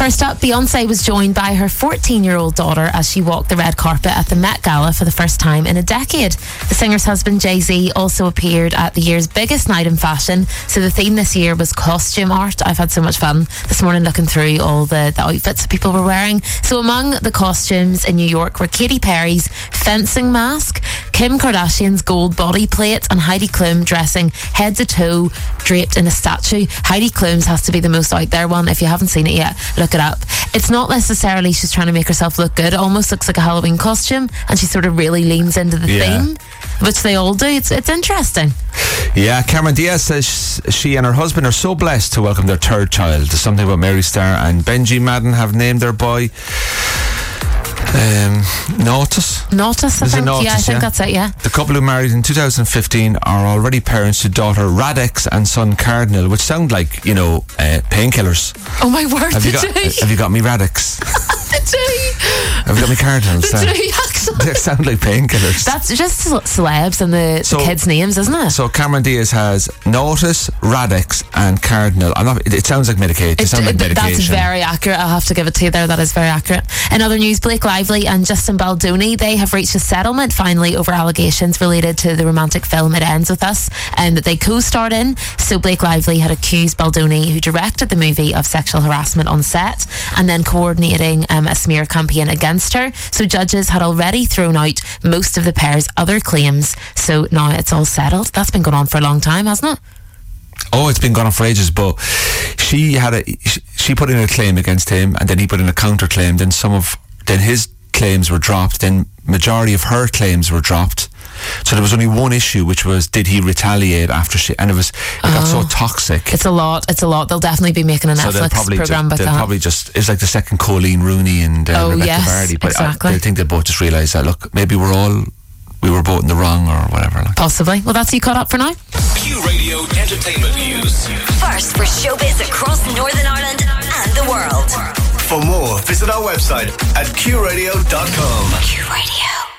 First up, Beyonce was joined by her 14-year-old daughter as she walked the red carpet at the Met Gala for the first time in a decade. The singer's husband, Jay-Z, also appeared at the year's biggest night in fashion. So the theme this year was costume art. I've had so much fun this morning looking through all the outfits that people were wearing. So among the costumes in New York were Katy Perry's fencing mask, Kim Kardashian's gold body plate, and Heidi Klum dressing head to toe draped in a statue. Heidi Klum's has to be the most out there one. If you haven't seen it yet, look it up. It's not necessarily she's trying to make herself look good. It almost looks like a Halloween costume, and she sort of really leans into the theme, which they all do. It's interesting. Yeah, Cameron Diaz says she and her husband are so blessed to welcome their third child. There's something about Mary Starr and Benji Madden have named their boy Nautis, I think. I think that's it, yeah. The couple who married in 2015 are already parents to daughter Radix and son Cardinal, which sound like, painkillers. Oh my word, have you got me Radix? Have you got me Cardinals? They sound like painkillers. That's just celebs and the kids' names, isn't it? So Cameron Diaz has Nautis, Radix and Cardinal. It sounds like medication. That's very accurate. I'll have to give it to you there. That is very accurate. In other news, Blake Lively and Justin Baldoni, they have reached a settlement finally over allegations related to the romantic film It Ends With Us that they co-starred in. So Blake Lively had accused Baldoni, who directed the movie, of sexual harassment on set and then coordinating a smear campaign against her. So judges had already thrown out most of the pair's other claims. So now it's all settled. That's been going on for a long time, hasn't it? Oh, it's been going on for ages, but she put in a claim against him, and then he put in a counter claim. Then his claims were dropped. Then majority of her claims were dropped. So there was only one issue, which was, did he retaliate after she? And it got so toxic. It's a lot. They'll definitely be making a Netflix program about that. They'll probably it's like the second Colleen Rooney and Rebecca Vardy. But exactly. I think they both just realised that, look, maybe we were both in the wrong or whatever. Possibly. Well, that's you caught up for now. Q Radio Entertainment News. First for showbiz across Northern Ireland and the world. For more, visit our website at qradio.com. Q Radio.